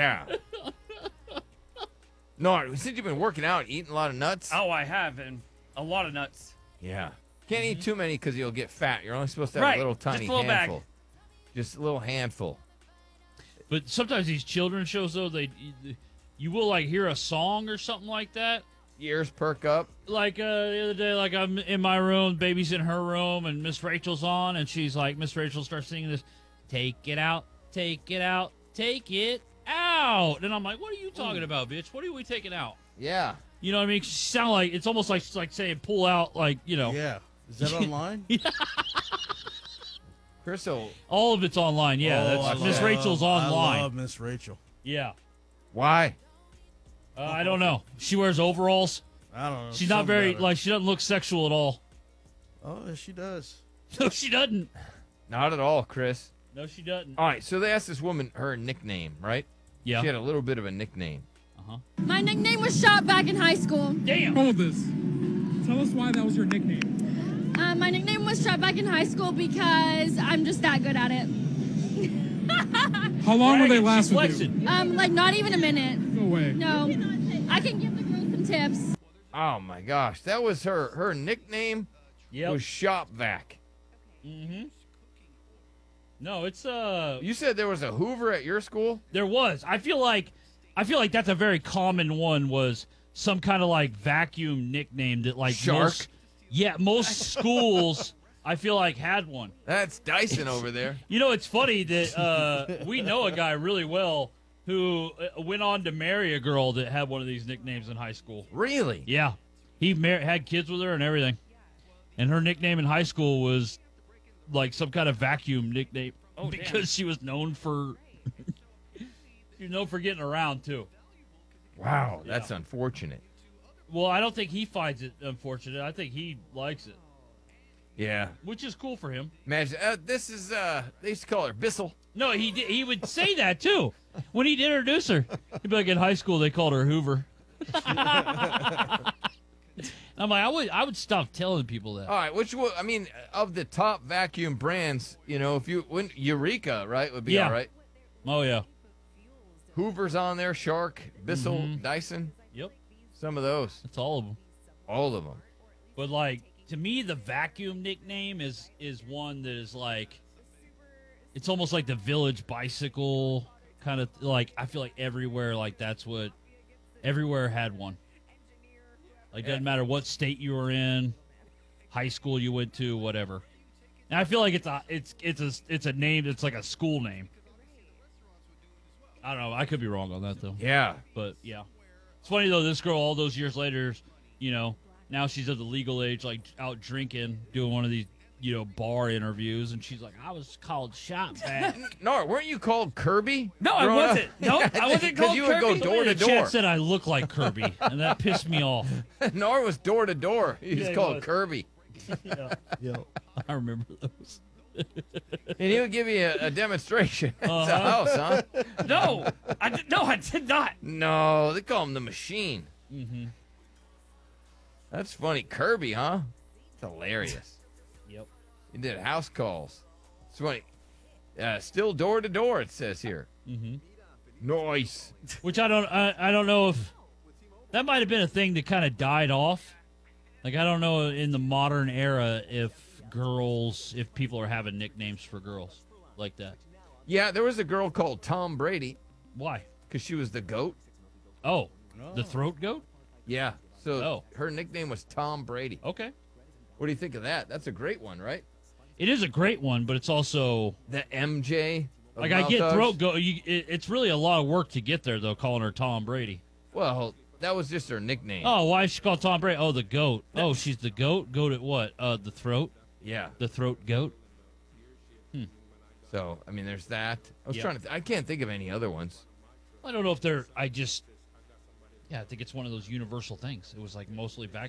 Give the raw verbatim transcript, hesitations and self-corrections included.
Yeah. No, since you've been working out, eating a lot of nuts. Oh, I have, and a lot of nuts. Yeah. Can't eat too many because you'll get fat. You're only supposed to have Right. a little Just tiny a little bag. handful. Just a little handful. But sometimes these children shows, though, they you will, like, hear a song or something like that. Ears perk up. Like uh, the other day, like I'm in my room, baby's in her room, and Miss Rachel's on, and she's like, Miss Rachel starts singing this, take it out, take it out, take it out. And I'm like, what are you talking about, bitch? What are we taking out? Yeah. You know what I mean? She sound like, it's almost like she's like saying pull out, like, you know. Yeah. Is that online? Crystal. All of it's online, yeah. Oh, that's I Miss love- Rachel's online. I love Miss Rachel. Yeah. Why? Uh, I don't know. She wears overalls. I don't know. She's not something very, about her. like, she doesn't look sexual at all. Oh, yes, she does. No, she doesn't. Not at all, Chris. No, she doesn't. All right, so they asked this woman her nickname, right? Yeah. She had a little bit of a nickname. Uh-huh. My nickname was Shop back in high school. Damn. Hold this. Tell us why that was your nickname. Uh, my nickname was Shop back in high school because I'm just that good at it. How long will they Bragging, last she's with flexing. you? Um, like not even a minute. No way. No, I can give the girls some tips. Oh my gosh, that was her. Her nickname Yep. was Shop Vac. Mm-hmm. No, it's uh You said there was a Hoover at your school? there was. I feel like I feel like that's a very common one, was some kind of like vacuum nickname that like Shark? most, yeah, most schools I feel like had one. That's Dyson over there. You know, it's funny that uh, we know a guy really well who uh, went on to marry a girl that had one of these nicknames in high school. Really? Yeah, he mar- had kids with her and everything, and her nickname in high school was like some kind of vacuum nickname Oh, because damn. she was known for she was known for getting around too. Wow, that's Yeah. unfortunate. Well, I don't think he finds it unfortunate. I think he likes it, Yeah. which is cool for him. Imagine, uh, this is, uh, they used to call her Bissell. No, he did, he would say that too when he'd introduce her. He'd be like, in high school they called her Hoover. I'm like, I would I would stop telling people that. All right, which one, I mean, of the top vacuum brands, you know, if you, when, Eureka, right, would be Yeah. all right. Oh yeah. Hoover's on there, Shark, Bissell, Mhm. Dyson, Yep. some of those. That's all of them. All of them. But like to me, the vacuum nickname is is one that is like, it's almost like the Village Bicycle kind of, like I feel like everywhere, like that's what everywhere had one. Like doesn't matter what state you were in, high school you went to, whatever. And I feel like it's a it's it's a it's a name that's like a school name. I don't know. I could be wrong on that though. Yeah. But yeah, it's funny though. This girl, all those years later, you know, now she's of the legal age, like out drinking, doing one of these, you know, bar interviews, and she's like, "I was called Shop Vac." No, weren't you called Kirby? No, I growing up? wasn't. No, I wasn't 'Cause called you would go Kirby. door to The door. chat said I look like Kirby, and that pissed me off. Nor was door to door. He was Yeah, he called was. Kirby. Yeah, Yo. I remember those. And he would give you a, a demonstration at the Uh-huh. house, huh? No, I did, no, I did not. No, they call him the machine. Mm-hmm. That's funny. Kirby, huh? It's hilarious. Yep. He did house calls. It's funny. Uh, still door to door, it says here. Mm-hmm. Nice. Which I don't, I, I don't know if that might have been a thing that kind of died off. Like I don't know in the modern era if girls, if people are having nicknames for girls like that. Yeah, there was a girl called Tom Brady Why? because she was the goat. Oh, the throat goat. Yeah. So Oh. her nickname was Tom Brady. Okay. What do you think of that? That's a great one, right? It is a great one, but it's also The M J. of like I Mouth get Dogs. throat go. You, it, it's really a lot of work to get there, though. Calling her Tom Brady. Well, that was just her nickname. Oh, why is she called Tom Brady? Oh, the goat. Oh, she's the goat. Goat at what? Uh, the throat. Yeah. The throat goat. So, I mean, there's that. I was Yeah. trying to. Th- I can't think of any other ones. I don't know if they're. I just. Yeah, I think it's one of those universal things. It was like mostly vacuum.